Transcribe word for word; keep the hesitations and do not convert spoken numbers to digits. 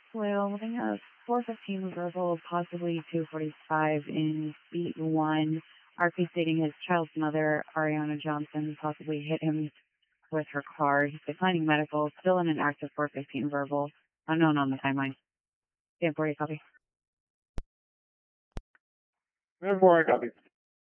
Well, holding a four fifteen verbal, possibly two forty-five in beat one. R P stating his child's mother, Ariana Johnson, possibly hit him with her car. He's declining medical, still in an active four fifteen verbal, unknown on the timeline. Stand for you, copy. Stand for you, copy.